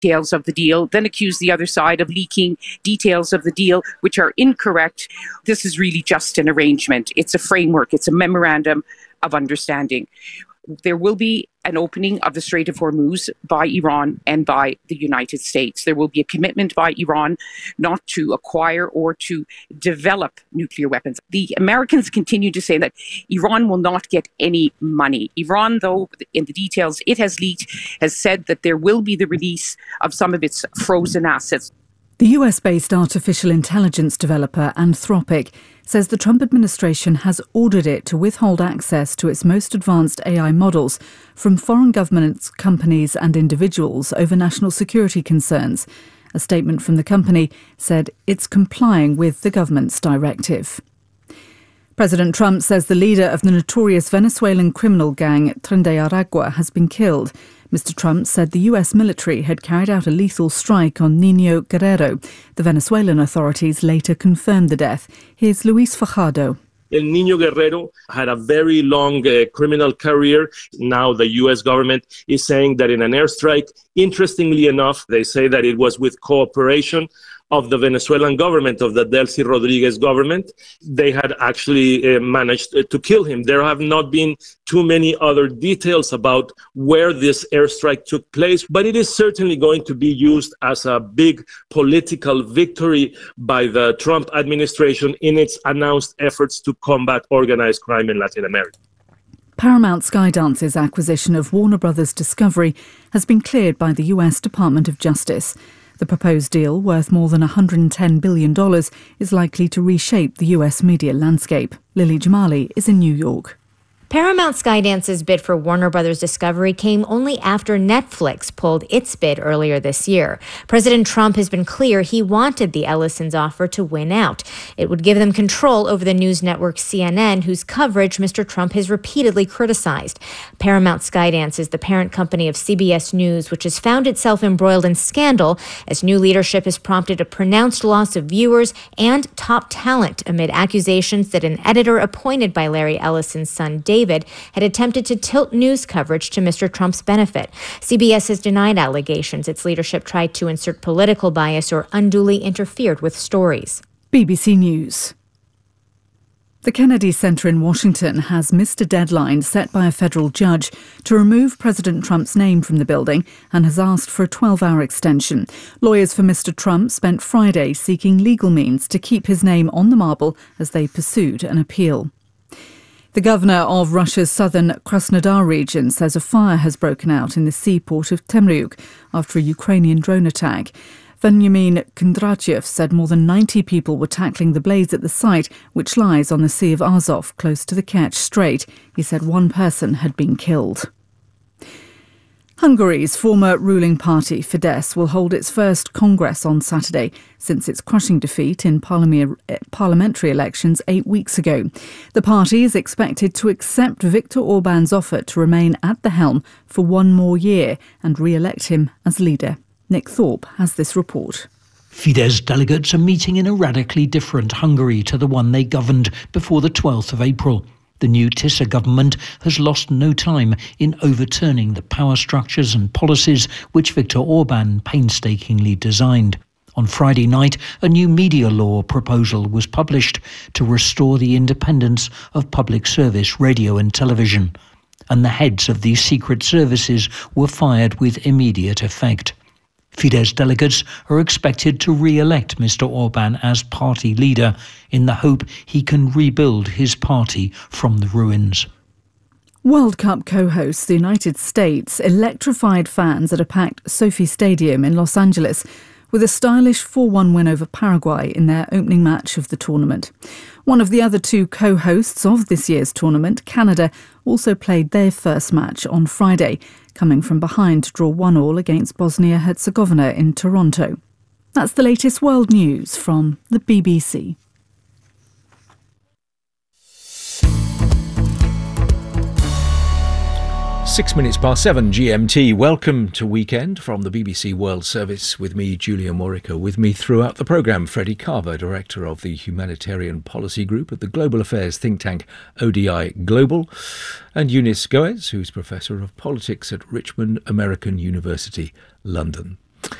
details of the deal, then accuse the other side of leaking details of the deal which are incorrect. This is really just an arrangement. It's a framework. It's a memorandum of understanding. There will be an opening of the Strait of Hormuz by Iran and by the United States. There will be a commitment by Iran not to acquire or to develop nuclear weapons. The Americans continue to say that Iran will not get any money. Iran, though, in the details it has leaked, has said that there will be the release of some of its frozen assets. The US-based artificial intelligence developer Anthropic says the Trump administration has ordered it to withhold access to its most advanced AI models from foreign governments, companies and individuals over national security concerns. A statement from the company said it's complying with the government's directive. President Trump says the leader of the notorious Venezuelan criminal gang Tren de Aragua has been killed. Mr. Trump said the US military had carried out a lethal strike on Nino Guerrero. The Venezuelan authorities later confirmed the death. Here's Luis Fajardo. El Niño Guerrero had a very long criminal career. Now the U.S. government is saying that in an airstrike, interestingly enough, they say that it was with cooperation of the Venezuelan government, of the Delcy Rodriguez government. They had actually managed to kill him. There have not been too many other details about where this airstrike took place, but it is certainly going to be used as a big political victory by the Trump administration in its announced efforts to combat organized crime in Latin America. Paramount Skydance's acquisition of Warner Brothers Discovery has been cleared by the US Department of Justice. The proposed deal, worth more than $110 billion, is likely to reshape the US media landscape. Lily Jamali is in New York. Paramount Skydance's bid for Warner Brothers Discovery came only after Netflix pulled its bid earlier this year. President Trump has been clear he wanted the Ellisons' offer to win out. It would give them control over the news network CNN, whose coverage Mr. Trump has repeatedly criticized. Paramount Skydance is the parent company of CBS News, which has found itself embroiled in scandal as new leadership has prompted a pronounced loss of viewers and top talent amid accusations that an editor appointed by Larry Ellison's son, David, had attempted to tilt news coverage to Mr. Trump's benefit. CBS has denied allegations its leadership tried to insert political bias or unduly interfered with stories. BBC News. The Kennedy Center in Washington has missed a deadline set by a federal judge to remove President Trump's name from the building and has asked for a 12-hour extension. Lawyers for Mr. Trump spent Friday seeking legal means to keep his name on the marble as they pursued an appeal. The governor of Russia's southern Krasnodar region says a fire has broken out in the seaport of Temryuk after a Ukrainian drone attack. Veniamin Kondrachev said more than 90 people were tackling the blaze at the site, which lies on the Sea of Azov, close to the Kerch Strait. He said one person had been killed. Hungary's former ruling party, Fidesz, will hold its first Congress on Saturday since its crushing defeat in parliamentary elections 8 weeks ago. The party is expected to accept Viktor Orban's offer to remain at the helm for one more year and re-elect him as leader. Nick Thorpe has this report. Fidesz delegates are meeting in a radically different Hungary to the one they governed before the 12th of April. The new Tisza government has lost no time in overturning the power structures and policies which Viktor Orban painstakingly designed. On Friday night, a new media law proposal was published to restore the independence of public service radio and television. And the heads of these secret services were fired with immediate effect. Fidesz delegates are expected to re-elect Mr. Orban as party leader in the hope he can rebuild his party from the ruins. World Cup co-hosts the United States electrified fans at a packed SoFi Stadium in Los Angeles with a stylish 4-1 win over Paraguay in their opening match of the tournament. One of the other two co-hosts of this year's tournament, Canada, also played their first match on Friday, coming from behind to draw 1-1 against Bosnia-Herzegovina in Toronto. That's the latest world news from the BBC. Six minutes past 7 GMT. Welcome to Weekend from the BBC World Service with me, Julia Morica. With me throughout the programme, Freddie Carver, Director of the Humanitarian Policy Group at the Global Affairs think tank ODI Global, and Eunice Goetz, who's Professor of Politics at Richmond American University, London.